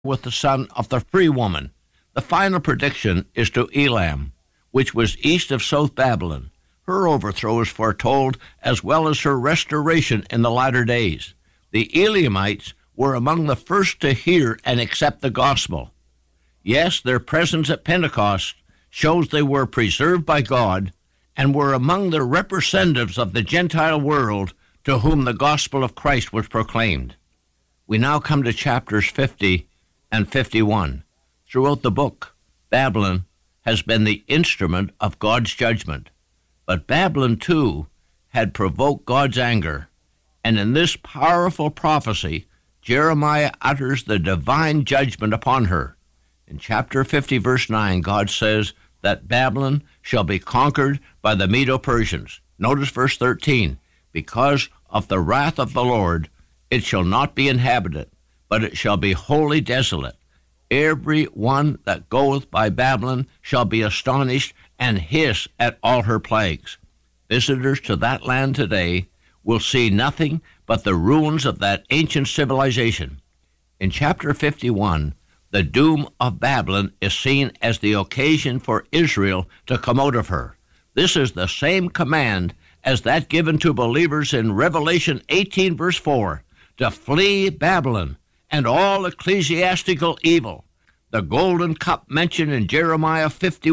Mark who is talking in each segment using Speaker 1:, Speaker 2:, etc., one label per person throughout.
Speaker 1: with the son of the free woman. The final prediction is to Elam, which was east of South Babylon. Her overthrow is foretold, as well as her restoration in the latter days. The Elamites were among the first to hear and accept the gospel. Yes, their presence at Pentecost shows they were preserved by God and were among the representatives of the Gentile world to whom the gospel of Christ was proclaimed. We now come to chapters 50 and 51. Throughout the book, Babylon has been the instrument of God's judgment. But Babylon, too, had provoked God's anger. And in this powerful prophecy, Jeremiah utters the divine judgment upon her. In chapter 50, verse 9, God says that Babylon shall be conquered by the Medo-Persians. Notice verse 13, because of the wrath of the Lord, it shall not be inhabited, but it shall be wholly desolate. Every one that goeth by Babylon shall be astonished and hiss at all her plagues. Visitors to that land today will see nothing but the ruins of that ancient civilization. In chapter 51, the doom of Babylon is seen as the occasion for Israel to come out of her. This is the same command as that given to believers in Revelation 18, verse 4, to flee Babylon and all ecclesiastical evil. The golden cup mentioned in Jeremiah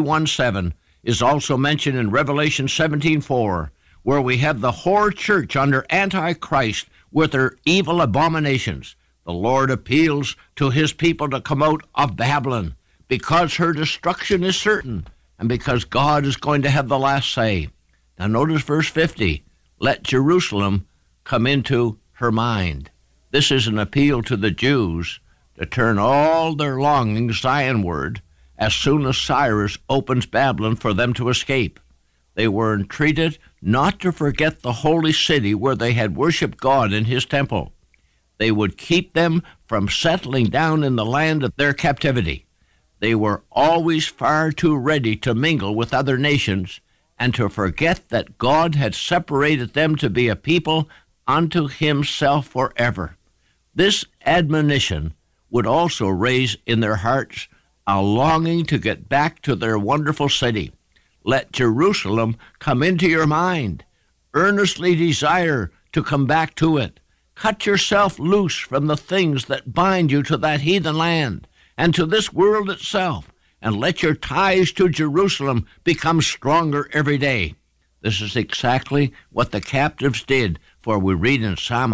Speaker 1: 51:7 is also mentioned in Revelation 17:4, where we have the whore church under Antichrist with her evil abominations. The Lord appeals to his people to come out of Babylon because her destruction is certain and because God is going to have the last say. Now notice verse 50, let Jerusalem come into her mind. This is an appeal to the Jews to turn all their longings Zionward as soon as Cyrus opens Babylon for them to escape. They were entreated not to forget the holy city where they had worshipped God in his temple. They would keep them from settling down in the land of their captivity. They were always far too ready to mingle with other nations and to forget that God had separated them to be a people unto himself forever. This admonition would also raise in their hearts a longing to get back to their wonderful city. Let Jerusalem come into your mind. Earnestly desire to come back to it. Cut yourself loose from the things that bind you to that heathen land and to this world itself, and let your ties to Jerusalem become stronger every day. This is exactly what the captives did, for we read in Psalm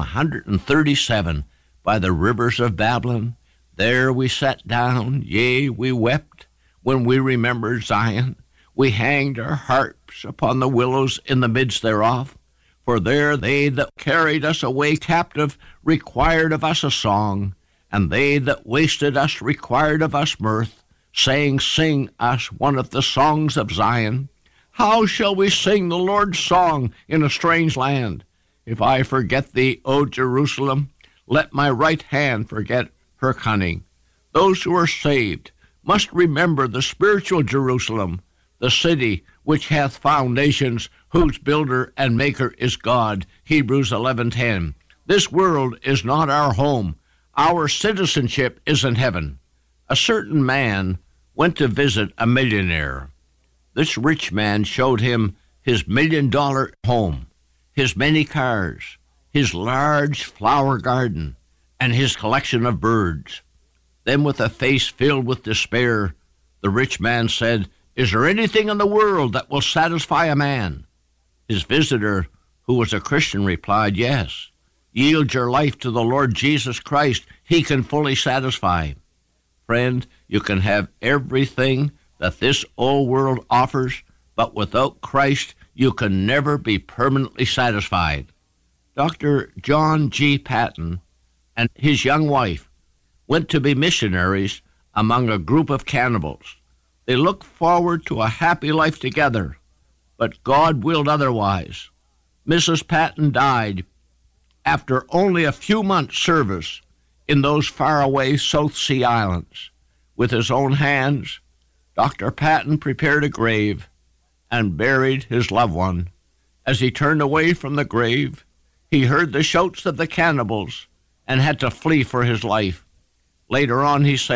Speaker 1: 137, by the rivers of Babylon, there we sat down, yea, we wept, when we remembered Zion. We hanged our harps upon the willows in the midst thereof. For there they that carried us away captive required of us a song, and they that wasted us required of us mirth, saying, sing us one of the songs of Zion. How shall we sing the Lord's song in a strange land? If I forget thee, O Jerusalem, let my right hand forget her cunning. Those who are saved must remember the spiritual Jerusalem, the city which hath foundations, whose builder and maker is God. Hebrews 11:10. This world is not our home. Our citizenship is in heaven. A certain man went to visit a millionaire. This rich man showed him his $1 million home, his many cars, his large flower garden, and his collection of birds. Then, with a face filled with despair, the rich man said, is there anything in the world that will satisfy a man? His visitor, who was a Christian, replied, yes. Yield your life to the Lord Jesus Christ. He can fully satisfy. Friend, you can have everything that this old world offers, but without Christ, you can never be permanently satisfied. Dr. John G. Paton and his young wife went to be missionaries among a group of cannibals. They looked forward to a happy life together, but God willed otherwise. Mrs. Paton died after only a few months' service in those faraway South Sea Islands. With his own hands, Dr. Paton prepared a grave and buried his loved one. As he turned away from the grave, he heard the shouts of the cannibals and had to flee for his life. Later on, he said,